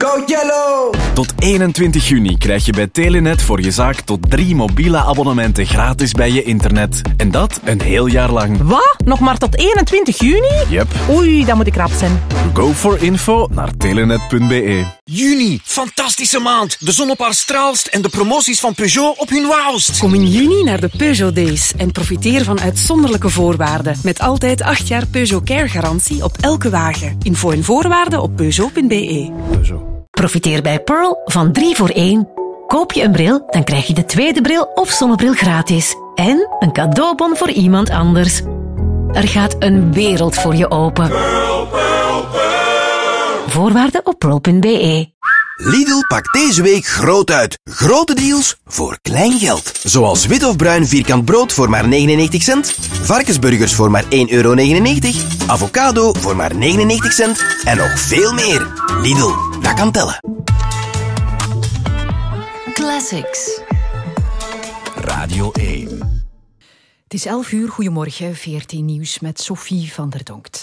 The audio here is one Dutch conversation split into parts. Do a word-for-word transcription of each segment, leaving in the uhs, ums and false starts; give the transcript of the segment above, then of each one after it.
Go Yellow! Tot eenentwintig juni krijg je bij Telenet voor je zaak tot drie mobiele abonnementen gratis bij je internet. En dat een heel jaar lang. Wat? Nog maar tot eenentwintig juni? Yep. Oei, dan moet ik rap zijn. Go for info naar telenet punt be. Juni, fantastische maand. De zon op haar straalst en de promoties van Peugeot op hun wauwst. Kom in juni naar de Peugeot Days en profiteer van uitzonderlijke voorwaarden. Met altijd acht jaar Peugeot Care garantie op elke wagen. Info en voorwaarden op peugeot punt be. Peugeot. Profiteer bij Pearl van drie voor één. Koop je een bril, dan krijg je de tweede bril of zonnebril gratis. En een cadeaubon voor iemand anders. Er gaat een wereld voor je open. Pearl, Pearl, Pearl. Voorwaarden op pearl punt be. Lidl pakt deze week groot uit. Grote deals voor klein geld. Zoals wit of bruin vierkant brood voor maar negenennegentig cent. Varkensburgers voor maar één euro negenennegentig. Avocado voor maar negenennegentig cent. En nog veel meer. Lidl, dat kan tellen. Classics. Radio één. Het is elf uur, goedemorgen, V R T Nieuws met Sophie van der Donkt.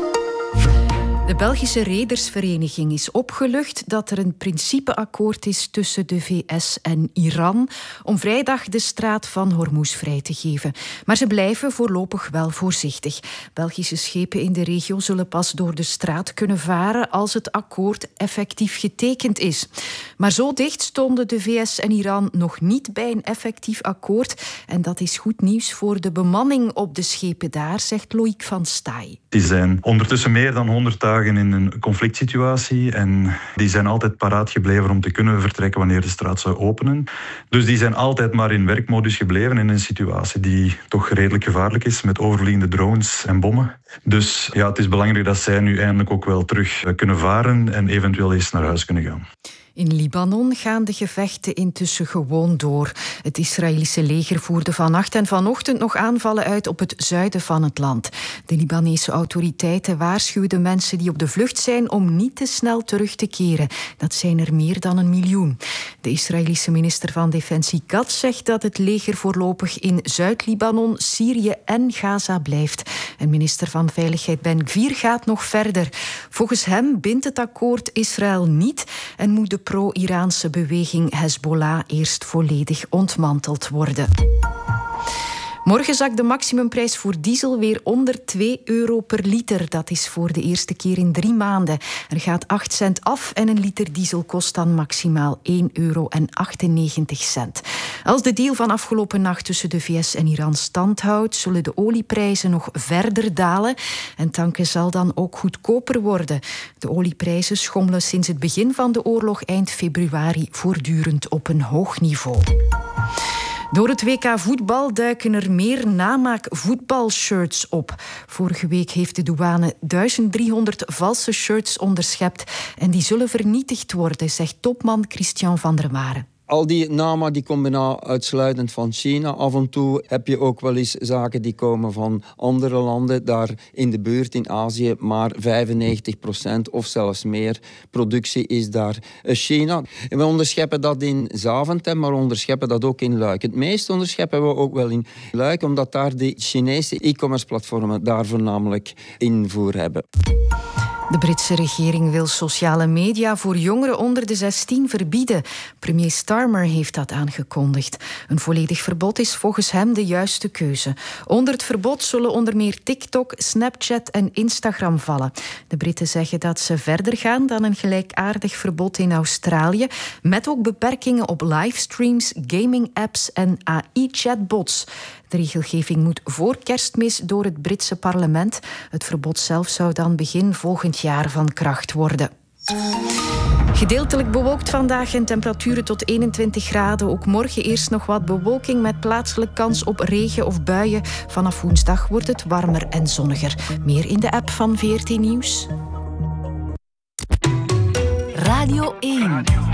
De Belgische Redersvereniging is opgelucht dat er een principeakkoord is tussen de V S en Iran om vrijdag de straat van Hormuz vrij te geven. Maar ze blijven voorlopig wel voorzichtig. Belgische schepen in de regio zullen pas door de straat kunnen varen als het akkoord effectief getekend is. Maar zo dicht stonden de V S en Iran nog niet bij een effectief akkoord. En dat is goed nieuws voor de bemanning op de schepen daar, zegt Loïc van Staaij. Die zijn ondertussen meer dan honderd dagen in een conflict situatie en die zijn altijd paraat gebleven om te kunnen vertrekken wanneer de straat zou openen. Dus die zijn altijd maar in werkmodus gebleven in een situatie die toch redelijk gevaarlijk is met overvliegende drones en bommen. Dus ja, het is belangrijk dat zij nu eindelijk ook wel terug kunnen varen en eventueel eens naar huis kunnen gaan. In Libanon gaan de gevechten intussen gewoon door. Het Israëlische leger voerde vannacht en vanochtend nog aanvallen uit op het zuiden van het land. De Libanese autoriteiten waarschuwen de mensen die op de vlucht zijn om niet te snel terug te keren. Dat zijn er meer dan een miljoen. De Israëlische minister van Defensie Katz zegt dat het leger voorlopig in Zuid-Libanon, Syrië en Gaza blijft. En minister van Veiligheid Ben Gvir gaat nog verder. Volgens hem bindt het akkoord Israël niet en moet de pro-Iraanse beweging Hezbollah eerst volledig ontmanteld worden. Morgen zakt de maximumprijs voor diesel weer onder twee euro per liter. Dat is voor de eerste keer in drie maanden. Er gaat acht cent af en een liter diesel kost dan maximaal één euro achtennegentig cent. Als de deal van afgelopen nacht tussen de V S en Iran stand houdt, zullen de olieprijzen nog verder dalen en tanken zal dan ook goedkoper worden. De olieprijzen schommelen sinds het begin van de oorlog eind februari voortdurend op een hoog niveau. Door het W K voetbal duiken er meer namaak voetbalshirts op. Vorige week heeft de douane duizend driehonderd valse shirts onderschept en die zullen vernietigd worden, zegt topman Christian van der Maren. Al die namaak die komt bijna uitsluitend van China. Af en toe heb je ook wel eens zaken die komen van andere landen. Daar in de buurt in Azië maar vijfennegentig procent of zelfs meer productie is daar China. En we onderscheppen dat in Zaventem, maar we onderscheppen dat ook in Luik. Het meeste onderscheppen we ook wel in Luik, omdat daar de Chinese e-commerce platformen daar voornamelijk invoer hebben. De Britse regering wil sociale media voor jongeren onder de zestien verbieden. Premier Starmer heeft dat aangekondigd. Een volledig verbod is volgens hem de juiste keuze. Onder het verbod zullen onder meer TikTok, Snapchat en Instagram vallen. De Britten zeggen dat ze verder gaan dan een gelijkaardig verbod in Australië, met ook beperkingen op livestreams, gaming-apps en A I-chatbots. De regelgeving moet voor Kerstmis door het Britse parlement. Het verbod zelf zou dan begin volgend jaar van kracht worden. Gedeeltelijk bewolkt vandaag en temperaturen tot eenentwintig graden. Ook morgen eerst nog wat bewolking met plaatselijk kans op regen of buien. Vanaf woensdag wordt het warmer en zonniger. Meer in de app van V R T Nieuws. Radio één.